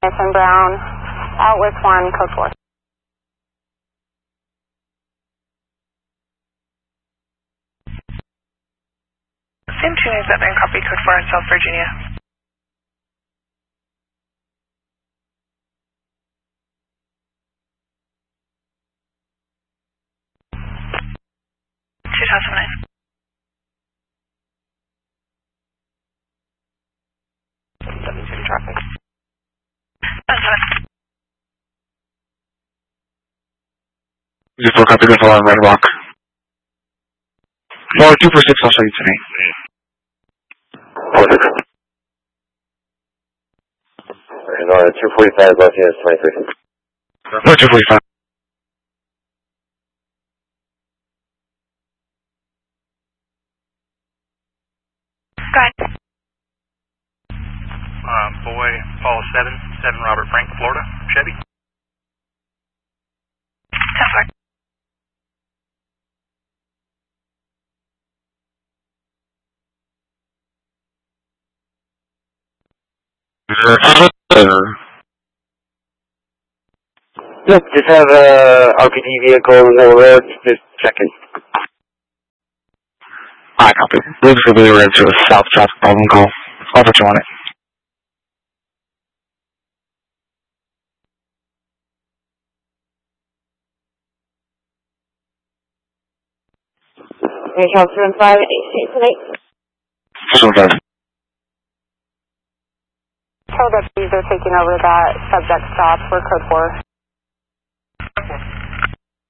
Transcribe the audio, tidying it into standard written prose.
Mission Brown, out with 1, code 4. Same 297, copy code 4 in South Virginia. Traffic. That's fine. Just look up the good on Red Rock. No, 246, I'll show you today. 245, Los Angeles 23. No, 245. Go ahead. Boy, Paul 7 Robert Frank, Florida, Chevy. That's fine. Yep, just have a RPD vehicle on the road, just checking. Alright, copy. Looks like we were into a south traffic problem call. I'll put you on it. Regional 215, 8 215. Tow deputies are taking over that subject stop for code 4.